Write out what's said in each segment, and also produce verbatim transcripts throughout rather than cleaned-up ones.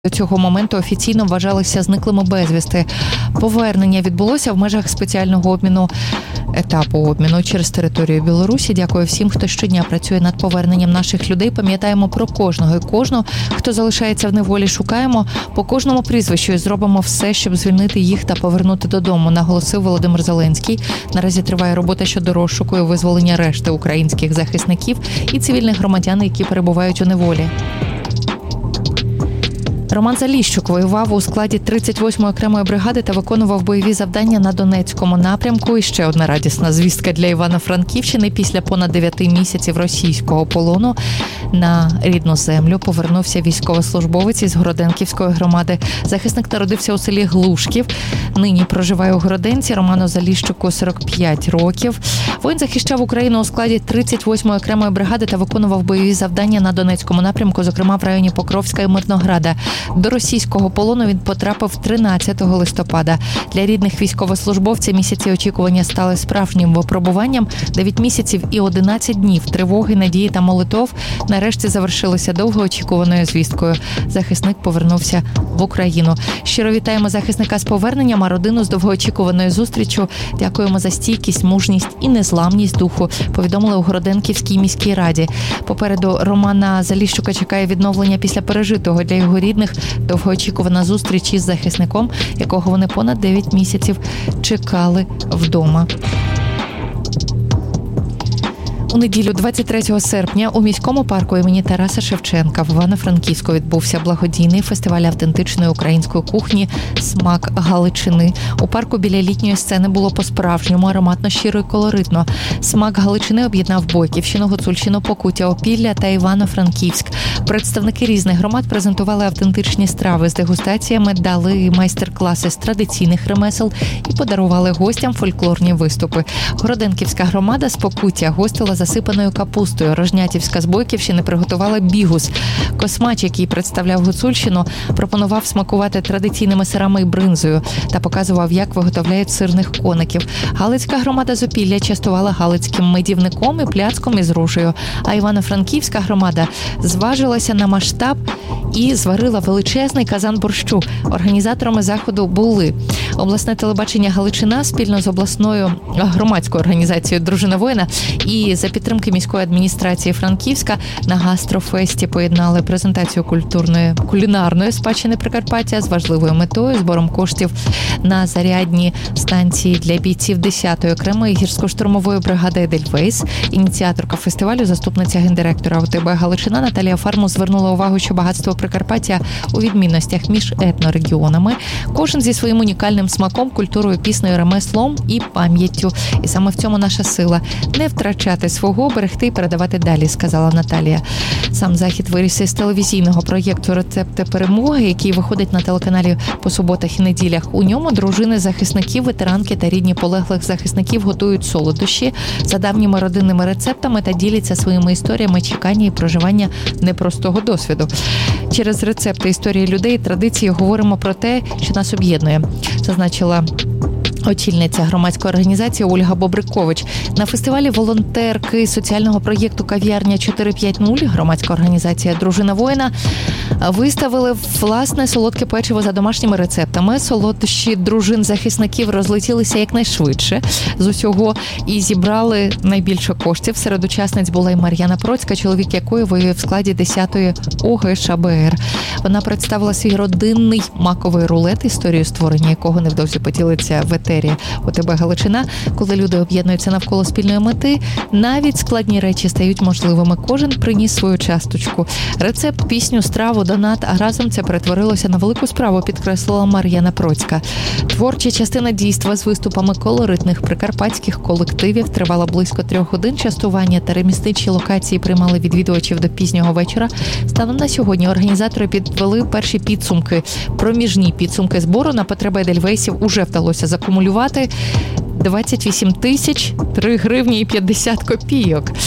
до цього моменту офіційно вважалися зниклими безвісти. Повернення відбулося в межах спеціального обміну, етапу обміну через територію Білорусі. Дякую всім, хто щодня працює над поверненням наших людей. Пам'ятаємо про кожного і кожну, хто залишається в неволі. Шукаємо по кожному прізвищу і зробимо все, щоб звільнити їх та повернути додому, наголосив Володимир Зеленський. Наразі триває робота щодо розшуку і визволення решти українських захисників і цивільних громадян, які перебувають у неволі. Роман Заліщук воював у складі тридцять восьмої окремої бригади та виконував бойові завдання на Донецькому напрямку. І ще одна радісна звістка для Івано-Франківщини. Після понад дев'яти місяців російського полону на рідну землю повернувся військовослужбовець із Городенківської громади. Захисник народився у селі Глушків. Нині проживає у Городенці. Роману Заліщуку сорок п'ять років. Воїн захищав Україну у складі тридцять восьмої окремої бригади та виконував бойові завдання на Донецькому напрямку, зокрема в районі Покровська і Мирнограда. До російського полону він потрапив тринадцятого листопада. Для рідних військовослужбовця місяці очікування стали справжнім випробуванням. дев'ять місяців і одинадцять днів тривоги, надії та молитов нарешті завершилися довгоочікуваною звісткою. Захисник повернувся в Україну. Щиро вітаємо захисника з поверненням, а родину з довгоочікуваною зустрічю. Дякуємо за стійкість, мужність і незламність духу, повідомили у Городенківській міській раді. Попереду Романа Заліщука чекає відновлення після пережитого. Для його рідних довгоочікувана зустріч із захисником, якого вони понад дев'ять місяців чекали вдома. У неділю двадцять третього серпня у міському парку імені Тараса Шевченка в Івано-Франківську відбувся благодійний фестиваль автентичної української кухні «Смак Галичини». У парку біля літньої сцени було по-справжньому ароматно, щиро і колоритно. «Смак Галичини» об'єднав Бойківщину, Гуцульщину, Покуття, Опілля та Івано-Франківськ. Представники різних громад презентували автентичні страви з дегустаціями, дали майстер-класи з традиційних ремесел і подарували гостям фольклорні виступи. Городенківська громада з Покуття гостила засипаною капустою. Рожнятівська з Бойківщини приготувала бігус. Космач, який представляв Гуцульщину, пропонував смакувати традиційними сирами і бринзою та показував, як виготовляють сирних коників. Галицька громада з Опілля частувала галицьким медівником і пляцком із ружею. А Івано-Франківська громада зважилася на масштаб і зварила величезний казан борщу. Організаторами заходу були обласне телебачення «Галичина» спільно з обласною громадською організацією «Дружина воїна» і за підтримки міської адміністрації Франківська на гастрофесті поєднали презентацію культурної кулінарної спадщини Прикарпаття з важливою метою – збором коштів на зарядні станції для бійців десятої окремої гірсько-штурмової бригади «Едельвейс». Ініціаторка фестивалю, заступниця гендиректора ОТБ «Галичина» Наталія Фармус звернула увагу, що багатство Прикарпаття у відмінностях між етнорегіонами. Кожен зі своїм унікальним смаком, культурою, піснею, ремеслом і пам'яттю. І саме в цьому наша сила – не втрачати свого, берегти і передавати далі, сказала Наталія. Сам захід виріс із телевізійного проєкту «Рецепти перемоги», який виходить на телеканалі по суботах і неділях. У ньому дружини захисників, ветеранки та рідні полеглих захисників готують солодощі за давніми родинними рецептами та діляться своїми історіями чекання і проживання непростого досвіду. Через рецепти, історії людей, традиції говоримо про те, що нас об'єднує, зазначила очільниця громадської організації Ольга Бобрикович. На фестивалі волонтерки соціального проєкту «Кав'ярня чотири п'ять нуль», громадська організація «Дружина воїна», виставили власне солодке печиво за домашніми рецептами. Солодощі дружин захисників розлетілися якнайшвидше з усього і зібрали найбільше коштів. Серед учасниць була й Мар'яна Процька, чоловік якої воює в складі десятої ОГШБР. Вона представила свій родинний маковий рулет, історію створення якого невдовзі поділиться в етері ОТБ «Галичина». Коли люди об'єднуються навколо спільної мети, навіть складні речі стають можливими. Кожен приніс свою часточку. Рецепт, пісню, страву, донат, а разом це перетворилося на велику справу, підкреслила Мар'яна Процька. Творча частина дійства з виступами колоритних прикарпатських колективів тривала близько трьох годин. Частування та ремісничі локації приймали відвідувачів до пізнього вечора. Станом на сьогодні організатори підвели перші підсумки. Проміжні підсумки збору на потреби Едельвейсів уже вдалося закумулювати двадцять вісім тисяч три гривні і п'ятдесят копійок.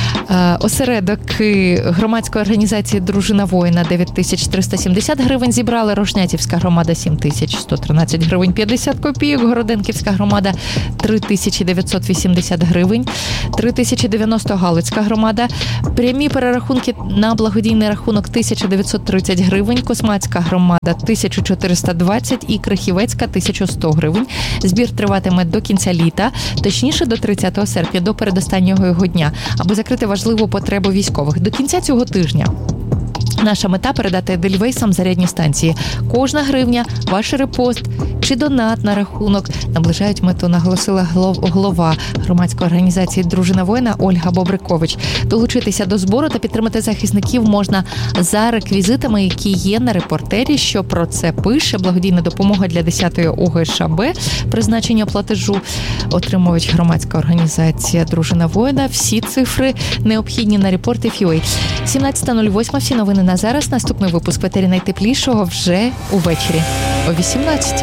Осередок громадської організації «Дружина воїна» дев'ять тисяч триста сімдесят гривень зібрали, Рошнятівська громада сім тисяч сто тринадцять гривень п'ятдесят копійок, Городенківська громада три тисячі дев'ятсот вісімдесят гривень, три тисячі дев'яносто Галицька громада, прямі перерахунки на благодійний рахунок тисяча дев'ятсот тридцять гривень, Космацька громада тисяча чотириста двадцять і Крихівецька тисяча сто гривень. Збір триватиме до кінця літа, точніше до тридцятого серпня, до передостаннього його дня, аби закрити важливу потребу військових. До кінця цього тижня наша мета – передати Едельвейсам зарядні станції. Кожна гривня, ваш репост чи донат на рахунок наближають мету, наголосила голова громадської організації «Дружина воїна» Ольга Бобрикович. Долучитися до збору та підтримати захисників можна за реквізитами, які є на репортері, що про це пише. Благодійна допомога для десятої ОГШБ, призначення платежу, отримувач громадська організація «Дружина воїна». Всі цифри необхідні на репорті точка ю а. сімнадцята нуль вісім, всі новини на зараз. Наступний випуск «Ветері найтеплішого» вже увечері о вісімнадцятій.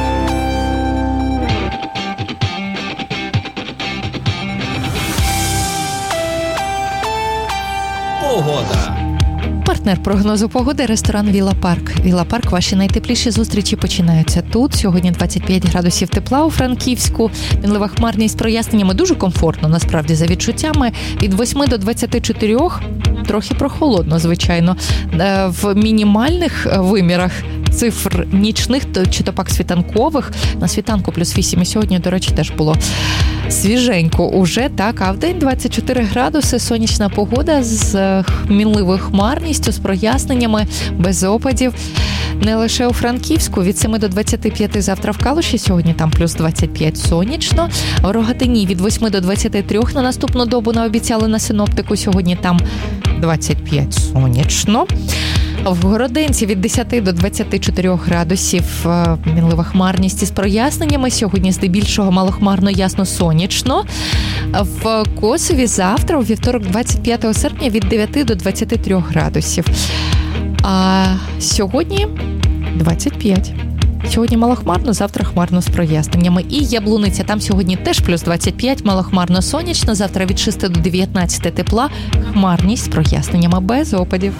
Погода. Партнер прогнозу погоди – ресторан «Вілла Парк». «Вілла Парк» – ваші найтепліші зустрічі починаються тут. Сьогодні двадцять п'ять градусів тепла у Франківську. Мінлива хмарність з проясненнями, дуже комфортно, насправді, за відчуттями. Від восьми до двадцяти чотирьох трохи прохолодно, звичайно. В мінімальних вимірах цифр нічних чи то пак світанкових. На світанку плюс вісім, і сьогодні, до речі, теж було свіженько уже, так, а в день двадцять чотири градуси, сонячна погода з мінливою хмарністю, з проясненнями, без опадів. Не лише у Франківську, від семи до двадцяти п'яти завтра в Калуші, сьогодні там плюс двадцять п'ять сонячно. В Рогатині від восьми до двадцяти трьох на наступну добу наобіцяли на синоптику, сьогодні там двадцять п'ять сонячно. В Городенці від десяти до двадцяти чотирьох градусів мінлива хмарність із проясненнями. Сьогодні здебільшого малохмарно, ясно, сонячно. В Косові завтра, у вівторок, двадцять п'ятого серпня, від дев'яти до двадцяти трьох градусів. А сьогодні двадцять п'ять. Сьогодні малохмарно, завтра хмарно з проясненнями. І Яблуниця, там сьогодні теж плюс двадцять п'ять, малохмарно сонячно. Завтра від шести до дев'ятнадцяти тепла, хмарність з проясненнями, без опадів.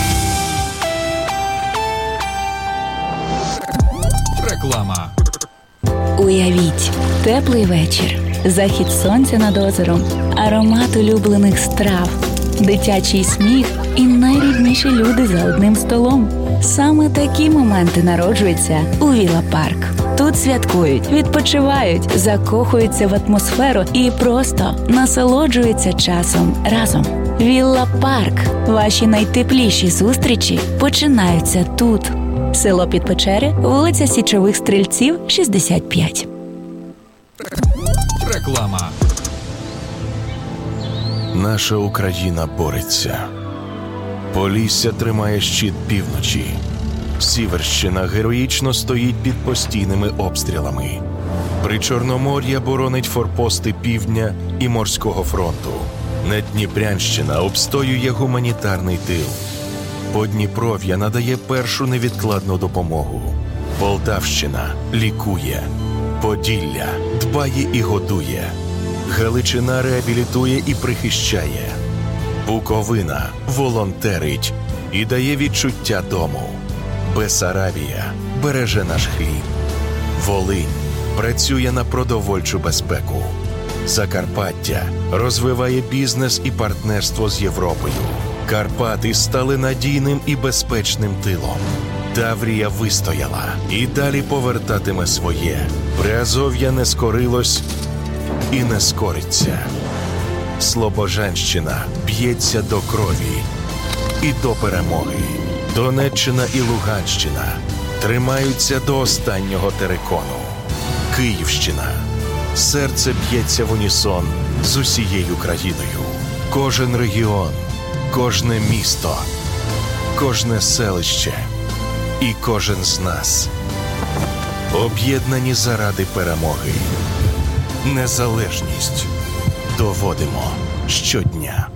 Реклама. Уявіть, теплий вечір, захід сонця над озером, аромат улюблених страв, дитячий сміх і найрідніші люди за одним столом. Саме такі моменти народжуються у Вілла Парк. Тут святкують, відпочивають, закохуються в атмосферу і просто насолоджуються часом разом. Вілла Парк. Ваші найтепліші зустрічі починаються тут. Село Підпечери, вулиця Січових Стрільців, шістдесят п'ять. Реклама. Наша Україна бореться. Полісся тримає щит півночі. Сіверщина героїчно стоїть під постійними обстрілами. Причорномор'я боронить форпости півдня і морського фронту. Наддніпрянщина обстоює гуманітарний тил. Подніпров'я надає першу невідкладну допомогу. Полтавщина лікує. Поділля дбає і годує. Галичина реабілітує і прихищає. Буковина волонтерить і дає відчуття дому. Бесарабія береже наш хліб. Волинь працює на продовольчу безпеку. Закарпаття розвиває бізнес і партнерство з Європою. Карпати стали надійним і безпечним тилом. Таврія вистояла і далі повертатиме своє. Приазов'я не скорилось і не скориться. Слобожанщина б'ється до крові і до перемоги. Донеччина і Луганщина тримаються до останнього терикону. Київщина. Серце б'ється в унісон з усією країною. Кожен регіон, кожне місто, кожне селище і кожен з нас об'єднані заради перемоги. Незалежність доводимо щодня.